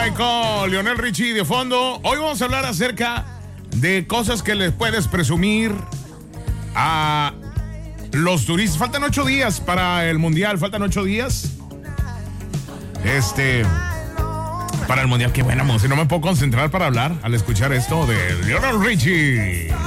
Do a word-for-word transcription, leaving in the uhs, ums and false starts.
Boy con Lionel Richie de fondo. Hoy vamos a hablar acerca de cosas que les puedes presumir a los turistas. Faltan ocho días para el mundial, faltan ocho días. Este, para el mundial, qué buena música. No me puedo concentrar para hablar al escuchar esto de Lionel Richie.